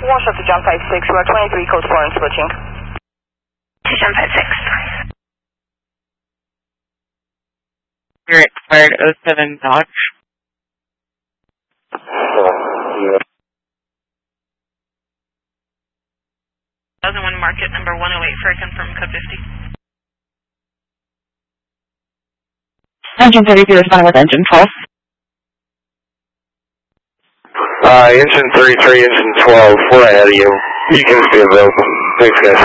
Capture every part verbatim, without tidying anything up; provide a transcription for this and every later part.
Wash up to John five six, we are twenty-three code four and switching. To John five six. You're expired oh seven Dodge. two thousand one market number one oh eight for a confirmed code fifty. Engine thirty-three responding with engine twelve. Uh, engine thirty-three, engine twelve, we're ahead of you. You can be available. Thanks, guys.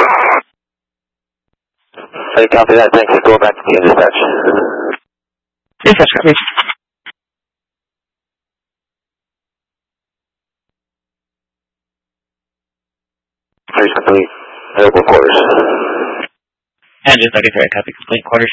Hey, copy that. Thanks. Go back to team dispatch. Dispatch, copy. Please complete. Available quarters. Engine thirty-three, copy complete quarters.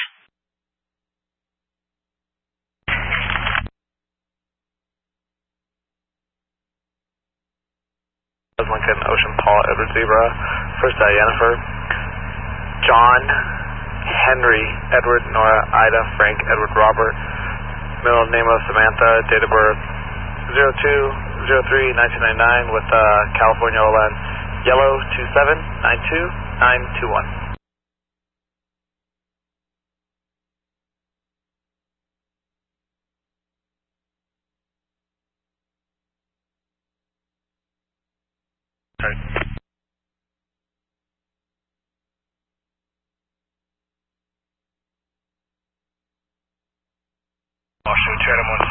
Lincoln, Ocean, Paul, Edward Zebra, First Jennifer, John, Henry, Edward, Nora, Ida, Frank, Edward, Robert, middle name of Samantha, date of birth zero two zero three nineteen ninety-nine with uh, California O L N, yellow two seven nine two nine two one. Washington, Chatham one